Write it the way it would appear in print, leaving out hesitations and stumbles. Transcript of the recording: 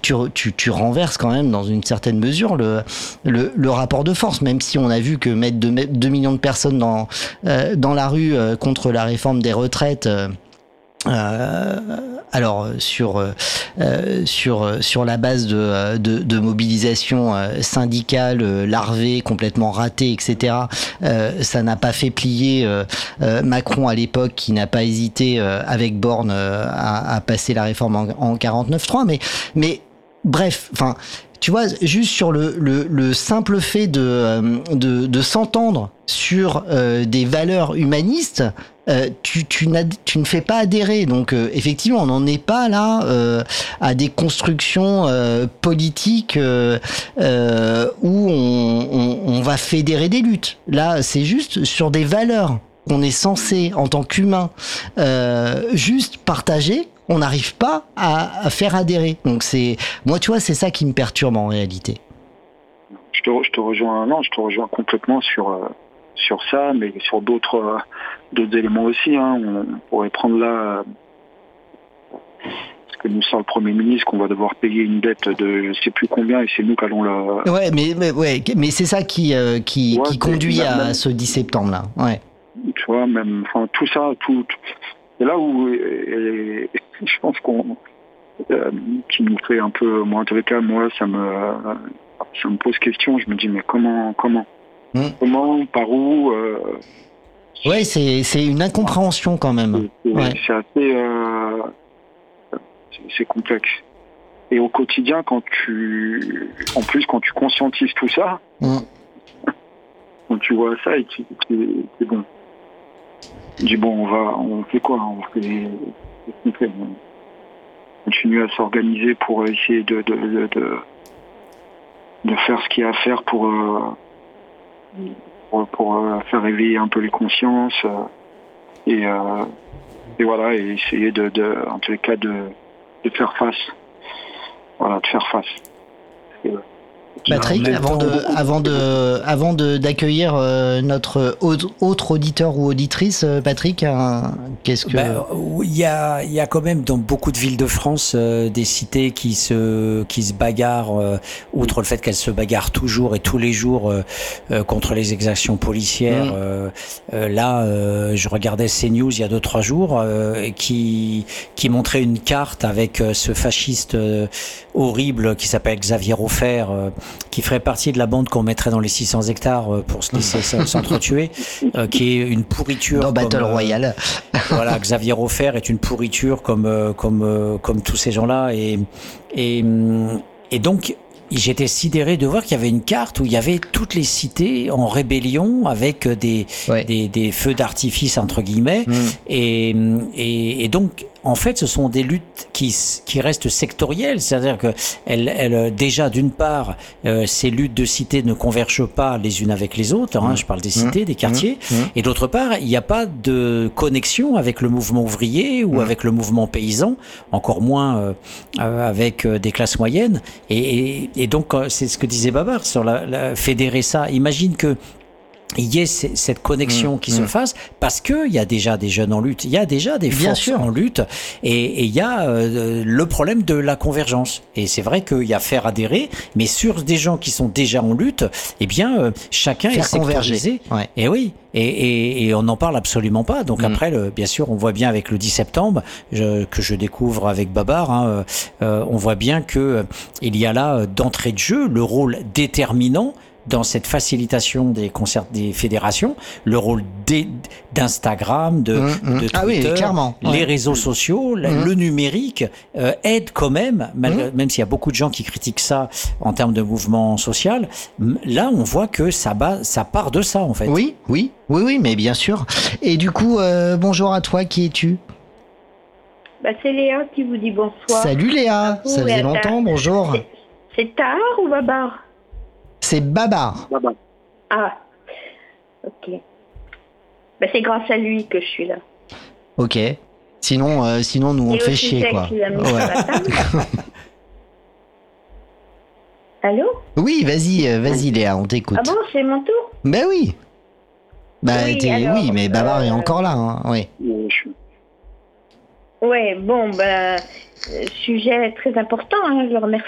tu renverses quand même dans une certaine mesure le rapport de force, même si on a vu que mettre 2 millions de personnes dans la rue contre la réforme des retraites. Alors sur la base de mobilisation syndicale larvée, complètement ratée, etc. Ça n'a pas fait plier Macron à l'époque, qui n'a pas hésité avec Borne à passer la réforme en 49.3. Mais bref, enfin. Tu vois, juste sur le simple fait de s'entendre sur des valeurs humanistes, tu ne fais pas adhérer. Donc effectivement, on n'en est pas là à des constructions politiques où on va fédérer des luttes. Là, c'est juste sur des valeurs qu'on est censé, en tant qu'humain, juste partager. On n'arrive pas à faire adhérer. Donc moi, tu vois, c'est ça qui me perturbe en réalité. Je te rejoins complètement sur ça, mais sur d'autres éléments aussi. Hein. On pourrait prendre là ce que nous sort le Premier ministre, qu'on va devoir payer une dette de je sais plus combien, et c'est nous qui allons le. Ouais, mais c'est ça qui conduit à ce 10 septembre là. Ouais. Tu vois, même, enfin, tout ça, tout. Et là où je pense qui nous fait un peu, moi en tout cas, ça me pose question. Je me dis, mais comment, par où Ouais, c'est une incompréhension quand même. C'est assez, c'est complexe. Et au quotidien, quand tu conscientises tout ça, quand tu vois ça, et c'est bon. Je dis on fait quoi? On continue à s'organiser pour essayer de faire ce qu'il y a à faire pour faire éveiller un peu les consciences et voilà, et essayer en tous les cas de faire face. Voilà, de faire face. Patrick, avant d'accueillir notre autre auditeur ou auditrice, Patrick, qu'est-ce que... Il y a quand même dans beaucoup de villes de France des cités qui se bagarrent, outre le fait qu'elles se bagarrent toujours et tous les jours contre les exactions policières. Là, je regardais CNews il y a 2-3 jours qui montrait une carte avec ce fasciste horrible qui s'appelle Xavier Hofer, qui ferait partie de la bande qu'on mettrait dans les 600 hectares pour se laisser s'entretuer, qui est une pourriture. Dans Battle Royale. Voilà, Xavier Hofer est une pourriture comme tous ces gens-là. Et donc, j'étais sidéré de voir qu'il y avait une carte où il y avait toutes les cités en rébellion avec des feux d'artifice entre guillemets. Et donc, en fait, ce sont des luttes qui restent sectorielles, c'est-à-dire que elles déjà d'une part, ces luttes de cités ne convergent pas les unes avec les autres. Je parle des cités, des quartiers, et d'autre part, il n'y a pas de connexion avec le mouvement ouvrier ou avec le mouvement paysan, encore moins avec des classes moyennes. Et donc, c'est ce que disait Babar sur la fédérer ça. Imagine que il y ait cette connexion qui se fasse, parce que il y a déjà des jeunes en lutte, il y a déjà des forces en lutte, et il y a le problème de la convergence. Et c'est vrai qu'il y a faire adhérer, mais sur des gens qui sont déjà en lutte, eh bien chacun est sectorisé. Et oui. Et on n'en parle absolument pas. Donc après, bien sûr, on voit bien avec le 10 septembre que je découvre avec Babar, on voit bien que il y a là d'entrée de jeu le rôle déterminant dans cette facilitation des concerts des fédérations, le rôle d'Instagram, de Twitter, les réseaux sociaux, le numérique aide quand même, même s'il y a beaucoup de gens qui critiquent ça en termes de mouvement social. Là, on voit que ça part de ça en fait. Oui, mais bien sûr. Et du coup, bonjour à toi, qui es-tu? C'est Léa qui vous dit bonsoir. Salut Léa, ça faisait longtemps, bonjour. C'est Tahar ou Babar? C'est Babar. Ah, ok. C'est grâce à lui que je suis là. Ok. Sinon nous on te fait chier, quoi. Allô? Oui, vas-y Léa, on t'écoute. Ah bon, c'est mon tour? Ben oui. Oui, mais Babar est encore là, oui. Ouais, bon, sujet très important, je le remercie.